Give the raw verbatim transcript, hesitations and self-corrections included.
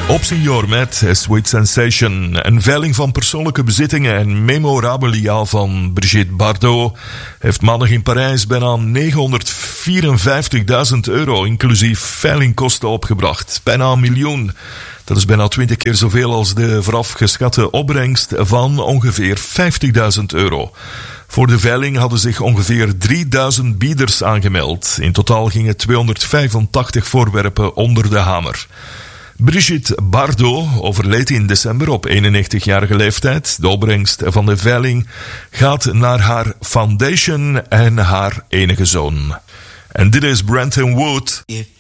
Op Senior met Sweet Sensation. Een veiling van persoonlijke bezittingen en memorabilia van Brigitte Bardot heeft maandag in Parijs bijna negenhonderdvierenvijftigduizend euro inclusief veilingkosten opgebracht. Bijna een miljoen. Dat is bijna twintig keer zoveel als de vooraf geschatte opbrengst van ongeveer vijftigduizend euro. Voor de veiling hadden zich ongeveer drieduizend bieders aangemeld. In totaal gingen tweehonderdvijfentachtig voorwerpen onder de hamer. Brigitte Bardot overleed in december op eenennegentigjarige leeftijd. De opbrengst van de veiling gaat naar haar foundation en haar enige zoon. En dit is Brenton Wood. If